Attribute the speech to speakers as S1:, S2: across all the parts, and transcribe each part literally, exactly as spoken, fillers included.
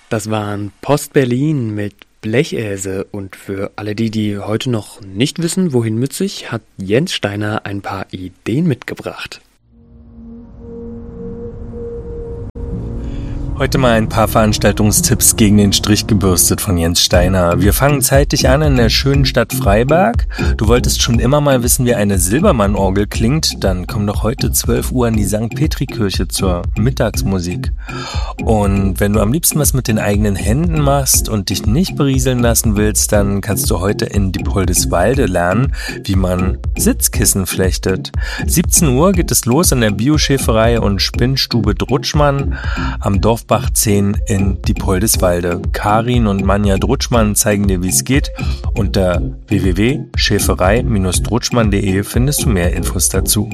S1: Das waren Post Berlin mit Blechäse, und für alle die, die heute noch nicht wissen, wohin mit sich, hat Jens Steiner ein paar Ideen mitgebracht.
S2: Heute mal ein paar Veranstaltungstipps gegen den Strich gebürstet von Jens Steiner. Wir fangen zeitig an in der schönen Stadt Freiberg. Du wolltest schon immer mal wissen, wie eine Silbermann-Orgel klingt? Dann komm doch heute zwölf Uhr in die Sankt Petri-Kirche zur Mittagsmusik. Und wenn du am liebsten was mit den eigenen Händen machst und dich nicht berieseln lassen willst, dann kannst du heute in Diepoldeswalde lernen, wie man Sitzkissen flechtet. siebzehn Uhr geht es los in der Bioschäferei und Spinnstube Drutschmann am Dorf Bach zehn in Diepoldeswalde. Karin und Manja Drutschmann zeigen dir, wie es geht. Unter w w w punkt schäferei Bindestrich drutschmann punkt de findest du mehr Infos dazu.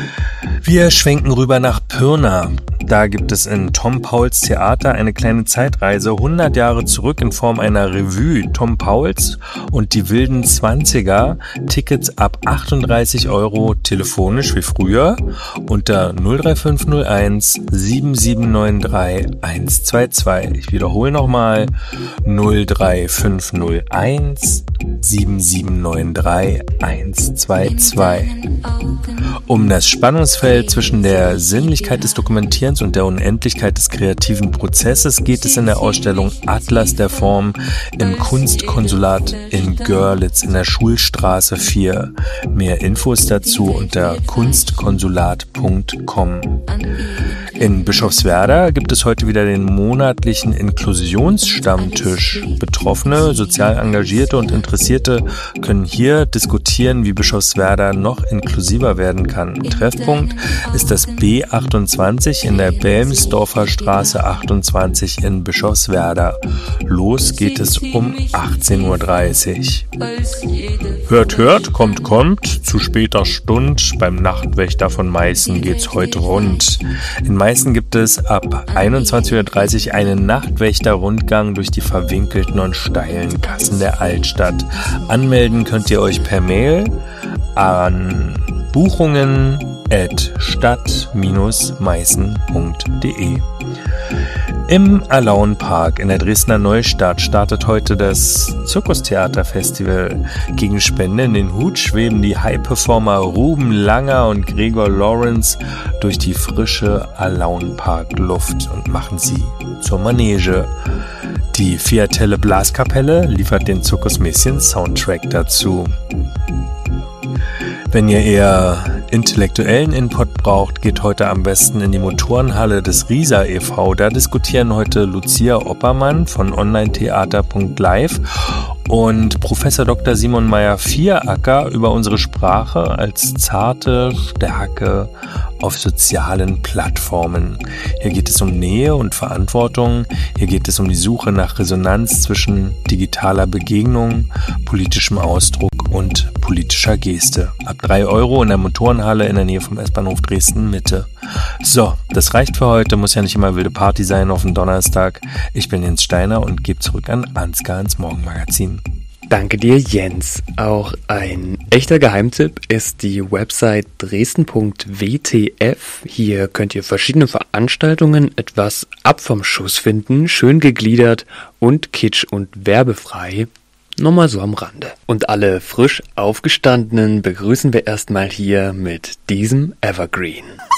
S2: Wir schwenken rüber nach Pirna. Da gibt es in Tom Pauls Theater eine kleine Zeitreise hundert Jahre zurück in Form einer Revue. Tom Pauls und die wilden Zwanziger. Tickets ab achtunddreißig Euro, telefonisch wie früher unter null drei fünf null eins sieben sieben neun drei eins zwei zwei. Ich wiederhole nochmal null drei fünf null eins sieben sieben neun drei eins zwei zwei. Um das Spannungsfeld zwischen der Sinnlichkeit des Dokumentierens und der Unendlichkeit des kreativen Prozesses geht es in der Ausstellung Atlas der Form im Kunstkonsulat in Görlitz in der Schulstraße vier. Mehr Infos dazu unter kunstkonsulat punkt com. In Bischofswerda gibt es heute wieder den monatlichen Inklusionsstammtisch. Betroffene, sozial Engagierte und Interessierte können hier diskutieren, wie Bischofswerda noch inklusiver werden kann. Treffpunkt ist das B achtundzwanzig in der Belmsdorfer Straße achtundzwanzig in Bischofswerda. Los geht es um achtzehn Uhr dreißig. Hört, hört, kommt, kommt. Zu später Stund beim Nachtwächter von Meißen geht's heute rund. In Meißen gibt es ab einundzwanzig Uhr dreißig einen Nachtwächter-Rundgang durch die verwinkelten und steilen Gassen der Altstadt. Anmelden könnt ihr euch per Mail an buchungen at stadt Bindestrich meißen punkt de. Im Alaunpark in der Dresdner Neustadt startet heute das Zirkustheaterfestival. Gegen Spende in den Hut schweben die High-Performer Ruben Langer und Gregor Lawrence durch die frische Alaunpark-Luft und machen sie zur Manege. Die Fiatelle Blaskapelle liefert den zirkusmäßigen Soundtrack dazu. Wenn ihr eher intellektuellen Input braucht, geht heute am besten in die Motorenhalle des Risa e V. Da diskutieren heute Lucia Oppermann von onlinetheater punkt live und Professor Doktor Simon Meyer-Vieracker über unsere Sprache als zarte Stärke auf sozialen Plattformen. Hier geht es um Nähe und Verantwortung. Hier geht es um die Suche nach Resonanz zwischen digitaler Begegnung, politischem Ausdruck und politischer Geste. Ab drei Euro in der Motorenhalle in der Nähe vom S-Bahnhof Dresden Mitte. So, das reicht für heute. Muss ja nicht immer wilde Party sein auf dem Donnerstag. Ich bin Jens Steiner und gebe zurück an Ansgar ins Morgenmagazin.
S1: Danke dir, Jens. Auch ein echter Geheimtipp ist die Website dresden punkt w t f. Hier könnt ihr verschiedene Veranstaltungen etwas ab vom Schuss finden, schön gegliedert und kitsch- und werbefrei. Nur mal so am Rande. Und alle frisch Aufgestandenen begrüßen wir erstmal hier mit diesem Evergreen.